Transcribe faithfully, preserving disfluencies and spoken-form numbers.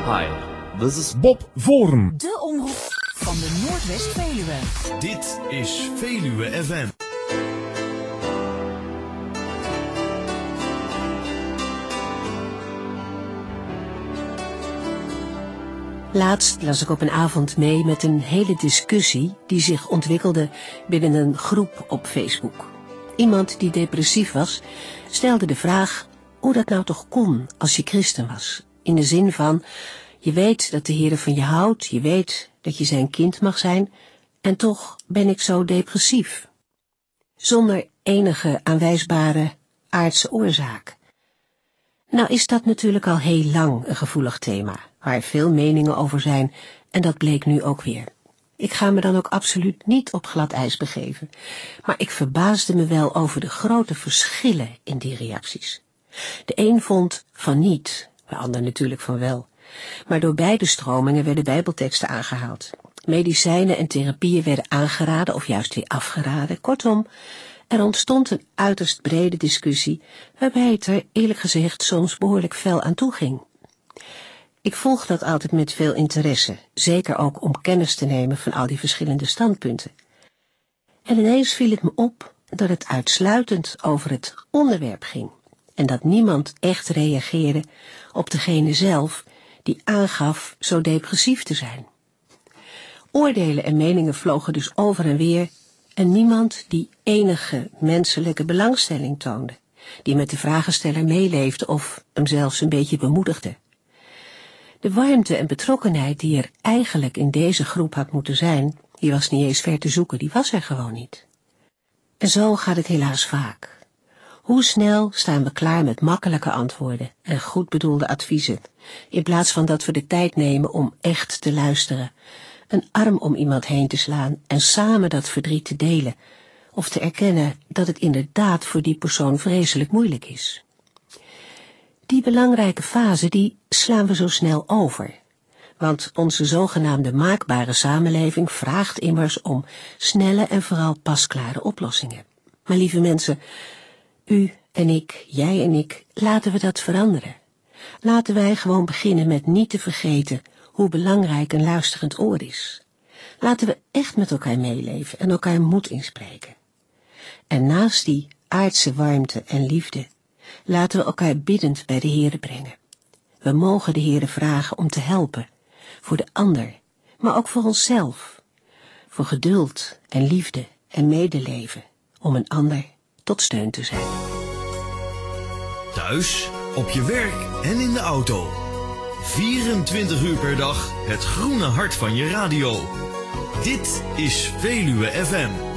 Hi, this is Bob Voorn. De omroep van de Noordwest-Veluwe. Dit is Veluwe F M. Laatst las ik op een avond mee met een hele discussie die zich ontwikkelde binnen een groep op Facebook. Iemand die depressief was, stelde de vraag hoe dat nou toch kon als je christen was. In de zin van, je weet dat de Heere van je houdt, je weet dat je zijn kind mag zijn, en toch ben ik zo depressief. Zonder enige aanwijsbare aardse oorzaak. Nou is dat natuurlijk al heel lang een gevoelig thema, waar veel meningen over zijn, en dat bleek nu ook weer. Ik ga me dan ook absoluut niet op glad ijs begeven, maar ik verbaasde me wel over de grote verschillen in die reacties. De een vond van niet, de ander natuurlijk van wel. Maar door beide stromingen werden bijbelteksten aangehaald. Medicijnen en therapieën werden aangeraden of juist weer afgeraden. Kortom, er ontstond een uiterst brede discussie, waarbij het er eerlijk gezegd soms behoorlijk fel aan toe ging. Ik volg dat altijd met veel interesse, zeker ook om kennis te nemen van al die verschillende standpunten. En ineens viel het me op dat het uitsluitend over het onderwerp ging, en dat niemand echt reageerde op degene zelf die aangaf zo depressief te zijn. Oordelen en meningen vlogen dus over en weer, en niemand die enige menselijke belangstelling toonde, die met de vragensteller meeleefde of hem zelfs een beetje bemoedigde. De warmte en betrokkenheid die er eigenlijk in deze groep had moeten zijn, die was niet eens ver te zoeken, die was er gewoon niet. En zo gaat het helaas vaak. Hoe snel staan we klaar met makkelijke antwoorden en goed bedoelde adviezen, in plaats van dat we de tijd nemen om echt te luisteren, een arm om iemand heen te slaan en samen dat verdriet te delen, of te erkennen dat het inderdaad voor die persoon vreselijk moeilijk is. Die belangrijke fase, die slaan we zo snel over, want onze zogenaamde maakbare samenleving vraagt immers om snelle en vooral pasklare oplossingen. Maar lieve mensen, u en ik, jij en ik, laten we dat veranderen. Laten wij gewoon beginnen met niet te vergeten hoe belangrijk een luisterend oor is. Laten we echt met elkaar meeleven en elkaar moed inspreken. En naast die aardse warmte en liefde, laten we elkaar biddend bij de Heere brengen. We mogen de Heere vragen om te helpen, voor de ander, maar ook voor onszelf. Voor geduld en liefde en medeleven, om een ander tot steun te zijn. Thuis, op je werk en in de auto. vierentwintig uur per dag het groene hart van je radio. Dit is Veluwe F M.